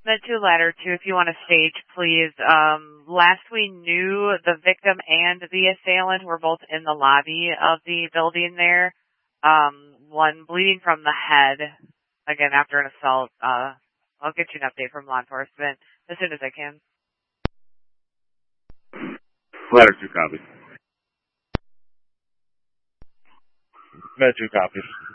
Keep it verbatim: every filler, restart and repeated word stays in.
Med two, ladder two, if you want to stage, please. Um, last we knew, the victim and the assailant were both in the lobby of the building there. Um, one bleeding from the head, again, after an assault. Uh, I'll get you an update from law enforcement as soon as I can. Ladder two copies. Med two copies.